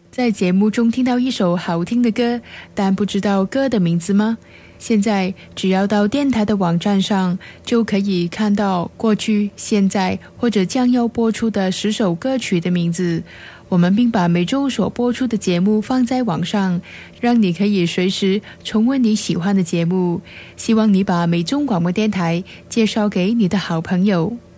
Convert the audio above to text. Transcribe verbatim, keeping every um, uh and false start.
在节目中听到一首好听的歌，但不知道歌的名字吗？现在只要到电台的网站上，就可以看到过去、现在或者将要播出的十首歌曲的名字。我们并把每周所播出的节目放在网上，让你可以随时重温你喜欢的节目。希望你把美中广播电台介绍给你的好朋友。